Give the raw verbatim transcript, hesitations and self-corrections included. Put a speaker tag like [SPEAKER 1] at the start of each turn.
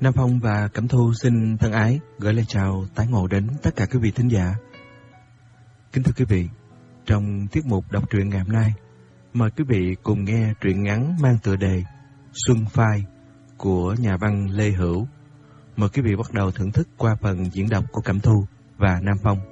[SPEAKER 1] Nam Phong và Cẩm Thu xin thân ái gửi lời chào tái ngộ đến tất cả quý vị thính giả. Kính thưa quý vị, trong tiết mục đọc truyện ngày hôm nay, mời quý vị cùng nghe truyện ngắn mang tựa đề Xuân Phai của nhà văn Lê Hữu. Mời quý vị bắt đầu thưởng thức qua phần diễn đọc của Cẩm Thu và Nam Phong.